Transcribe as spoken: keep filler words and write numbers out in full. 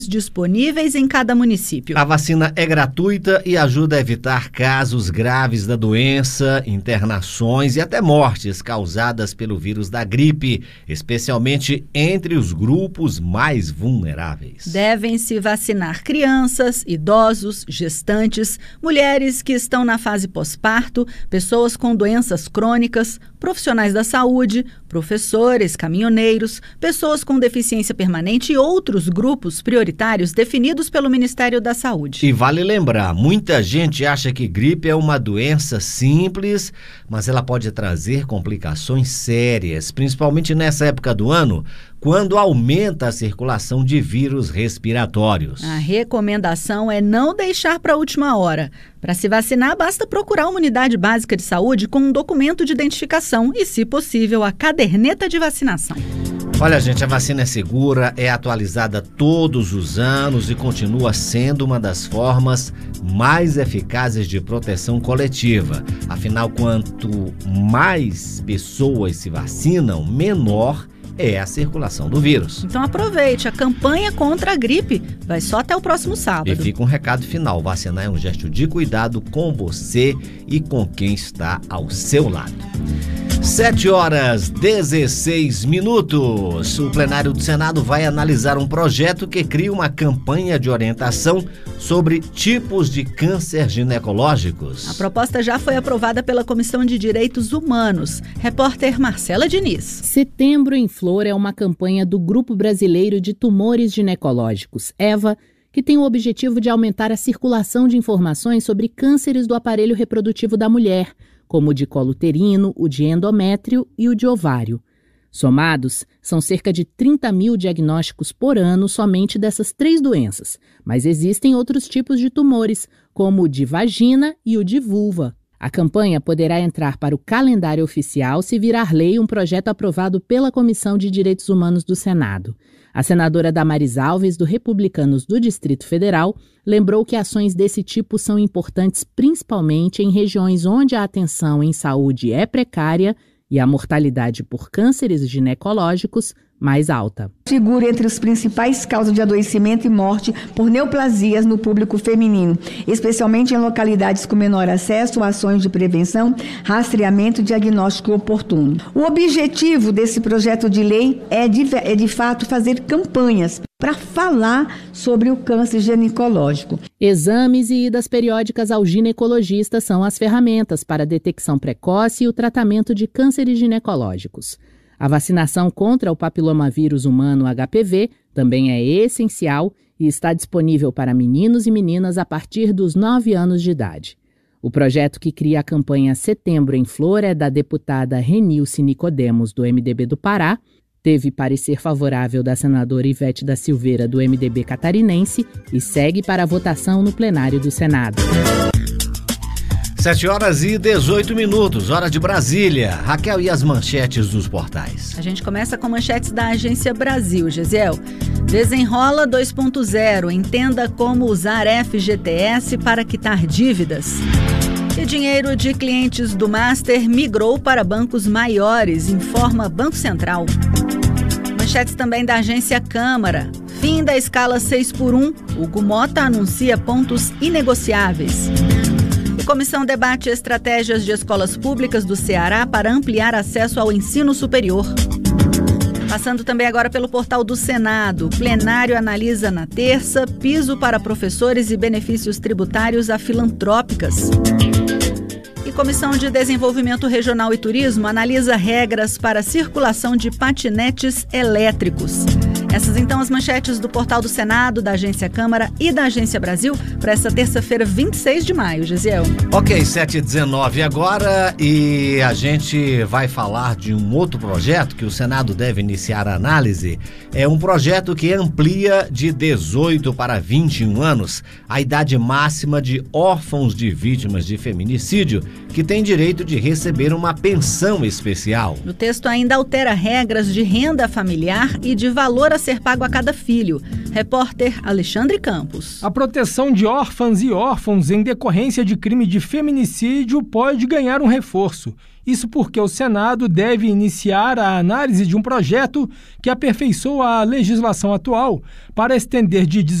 disponíveis em cada município. A vacina é gratuita e ajuda a evitar casos graves da doença, internações e até mortes causadas pelo vírus da gripe, especialmente entre os grupos mais vulneráveis. Devem se vacinar crianças, idosos, gestantes, mulheres que estão na fase pós-parto, pessoas com doenças crônicas, profissionais da saúde, professores, caminhoneiros, pessoas com deficiência permanente e outros grupos prioritários definidos pelo Ministério da Saúde. E vale lembrar, muita gente acha que gripe é uma doença simples, mas ela pode trazer complicações sérias, principalmente nessa época do ano, quando aumenta a circulação de vírus respiratórios. A recomendação é não deixar para a última hora. Para se vacinar, basta procurar uma unidade básica de saúde com um documento de identificação e, se possível, a caderneta de vacinação. Olha, gente, a vacina é segura, é atualizada todos os anos e continua sendo uma das formas mais eficazes de proteção coletiva. Afinal, quanto mais pessoas se vacinam, menor é a circulação do vírus. Então aproveite, a campanha contra a gripe vai só até o próximo sábado. E fica um recado final, vacinar é um gesto de cuidado com você e com quem está ao seu lado. sete horas e dezesseis minutos. O plenário do Senado vai analisar um projeto que cria uma campanha de orientação sobre tipos de câncer ginecológicos. A proposta já foi aprovada pela Comissão de Direitos Humanos. Repórter Marcela Diniz. Setembro em Flor é uma campanha do Grupo Brasileiro de Tumores Ginecológicos, EVA, que tem o objetivo de aumentar a circulação de informações sobre cânceres do aparelho reprodutivo da mulher, como o de colo uterino, o de endométrio e o de ovário. Somados, são cerca de trinta mil diagnósticos por ano somente dessas três doenças, mas existem outros tipos de tumores, como o de vagina e o de vulva. A campanha poderá entrar para o calendário oficial se virar lei um projeto aprovado pela Comissão de Direitos Humanos do Senado. A senadora Damares Alves, do Republicanos do Distrito Federal, lembrou que ações desse tipo são importantes principalmente em regiões onde a atenção em saúde é precária e a mortalidade por cânceres ginecológicos mais alta. Figura entre as principais causas de adoecimento e morte por neoplasias no público feminino, especialmente em localidades com menor acesso a ações de prevenção, rastreamento e diagnóstico oportuno. O objetivo desse projeto de lei é de, é de fato fazer campanhas para falar sobre o câncer ginecológico. Exames e idas periódicas ao ginecologista são as ferramentas para a detecção precoce e o tratamento de cânceres ginecológicos. A vacinação contra o papilomavírus humano H P V também é essencial e está disponível para meninos e meninas a partir dos nove anos de idade. O projeto que cria a campanha Setembro em Flor é da deputada Renilce Nicodemos, do M D B do Pará, teve parecer favorável da senadora Ivete da Silveira, do M D B catarinense, e segue para a votação no plenário do Senado. sete horas e dezoito minutos, hora de Brasília. Raquel, e as manchetes dos portais? A gente começa com manchetes da Agência Brasil, Gesiel. Desenrola dois ponto zero, entenda como usar F G T S para quitar dívidas. E dinheiro de clientes do Master migrou para bancos maiores, informa Banco Central. Manchetes também da Agência Câmara. Fim da escala seis por um, Hugo Mota anuncia pontos inegociáveis. A comissão debate estratégias de escolas públicas do Ceará para ampliar acesso ao ensino superior. Passando também agora pelo portal do Senado, o plenário analisa na terça piso para professores e benefícios tributários a filantrópicas. E Comissão de Desenvolvimento Regional e Turismo analisa regras para circulação de patinetes elétricos. Essas então as manchetes do portal do Senado, da Agência Câmara e da Agência Brasil para essa terça-feira, vinte e seis de maio, Gesiel. Ok, sete e dezenove agora, e a gente vai falar de um outro projeto que o Senado deve iniciar a análise. É um projeto que amplia de dezoito para vinte e um anos a idade máxima de órfãos de vítimas de feminicídio que têm direito de receber uma pensão especial. O texto ainda altera regras de renda familiar e de valor a ser pago a cada filho. Repórter Alexandre Campos. A proteção de órfãs e órfãos em decorrência de crime de feminicídio pode ganhar um reforço. Isso porque o Senado deve iniciar a análise de um projeto que aperfeiçoa a legislação atual para estender de